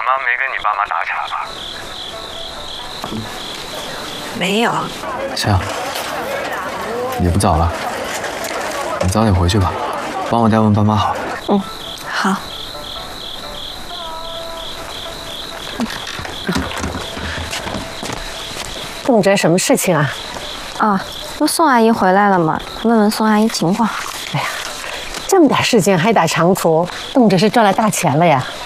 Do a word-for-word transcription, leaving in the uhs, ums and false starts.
妈没跟你爸妈打起来吧？ 没有。 行，也不早了，你早点回去吧，帮我带问爸妈好。 嗯，好。 动辄什么事情啊？ 啊，不宋阿姨回来了吗？问问宋阿姨情况。 哎呀，这么点事情还打长途，动辄是赚了大钱了呀。